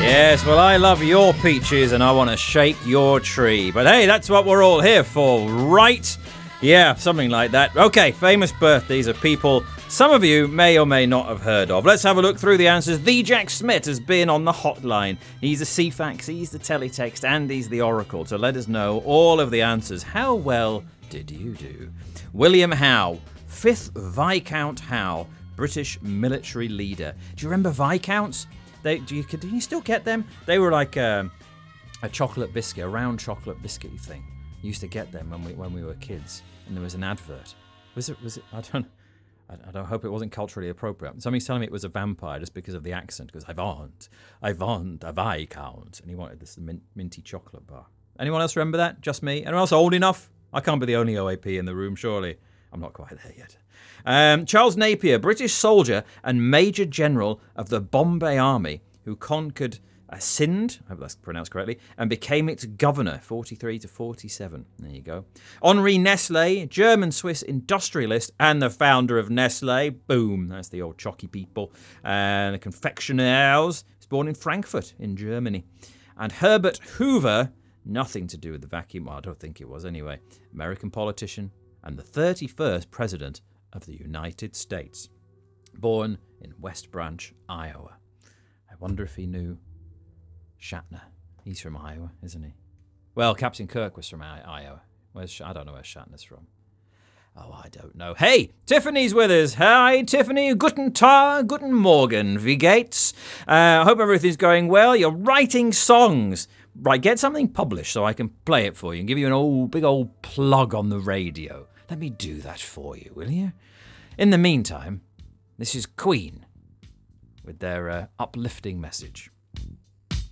Yes, well, I love your peaches and I want to shake your tree. But hey, that's what we're all here for, right? Yeah, something like that. Okay, famous birthdays of people some of you may or may not have heard of. Let's have a look through the answers. The Jack Smith has been on the hotline. He's a CFAX, he's the teletext, and he's the Oracle to let us know all of the answers. How well did you do? William Howe, 5th Viscount Howe, British military leader. Do you remember Viscounts? Do you still get them? They were like a chocolate biscuit, a round chocolate biscuit thing. You used to get them when we were kids, and there was an advert. Was it? I don't hope it wasn't culturally appropriate. Somebody's telling me it was a vampire just because of the accent. Because I want a Viscount, and he wanted this minty chocolate bar. Anyone else remember that? Just me? Anyone else old enough? I can't be the only OAP in the room, surely. I'm not quite there yet. Charles Napier, British soldier and Major General of the Bombay Army, who conquered Sindh, I hope that's pronounced correctly, and became its governor, 43 to 47. There you go. Henri Nestlé, German-Swiss industrialist and the founder of Nestlé. Boom, that's the old chalky people. And the confectionaires. He was born in Frankfurt in Germany. And Herbert Hoover, nothing to do with the vacuum. Well, I don't think it was anyway. American politician and the 31st president of the United States. Born in West Branch, Iowa. I wonder if he knew Shatner. He's from Iowa, isn't he? Well, Captain Kirk was from Iowa. I don't know where Shatner's from. Oh, I don't know. Hey, Tiffany's with us. Hi, Tiffany. Guten Tag, guten Morgen. Wie geht's? I hope everything's going well. You're writing songs. Right, get something published so I can play it for you and give you an big old plug on the radio. Let me do that for you, will you? In the meantime, this is Queen with their uplifting message.